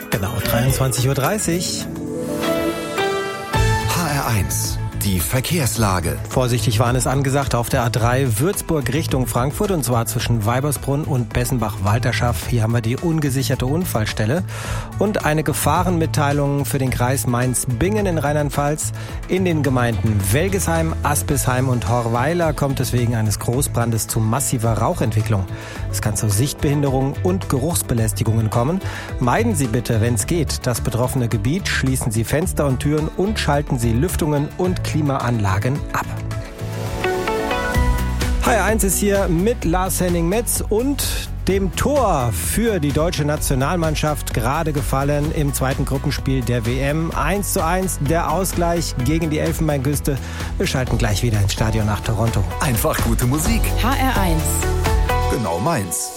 Genau, 23:30 Uhr. HR1, die Verkehrslage. Vorsichtig warnen ist angesagt auf der A3 Würzburg Richtung Frankfurt, und zwar zwischen Weibersbrunn und Bessenbach-Walterschaft. Hier haben wir die ungesicherte Unfallstelle. Und eine Gefahrenmitteilung für den Kreis Mainz-Bingen in Rheinland-Pfalz. In den Gemeinden Welgesheim, Aspisheim und Horweiler kommt es wegen eines Großbrandes zu massiver Rauchentwicklung. Es kann zu Sichtbehinderungen und Geruchsbelästigungen kommen. Meiden Sie bitte, wenn es geht, das betroffene Gebiet, schließen Sie Fenster und Türen und schalten Sie Lüftungen und Klimaanlagen ab. HR1 ist hier mit Lars Henning Metz und dem Tor für die deutsche Nationalmannschaft gerade gefallen im zweiten Gruppenspiel der WM. 1:1 der Ausgleich gegen die Elfenbeinküste. Wir schalten gleich wieder ins Stadion nach Toronto. Einfach gute Musik. HR1. Genau meins.